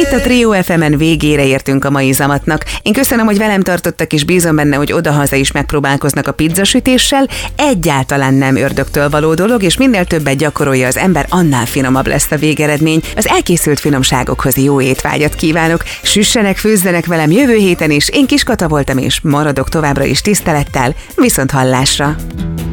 Itt a Trio FM-en végére értünk a mai zamatnak. Én köszönöm, hogy velem tartottak, és bízom benne, hogy odahaza is megpróbálkoznak a pizzasütéssel. Egyáltalán nem ördögtől való dolog, és minél többet gyakorolja az ember, annál finomabb lesz a végeredmény. Az elkészült finomságokhoz jó étvágyat kívánok. Süssenek, főzzenek velem jövő héten is. Én Kis Kata voltam, és maradok továbbra is tisztelettel. Viszont hallásra!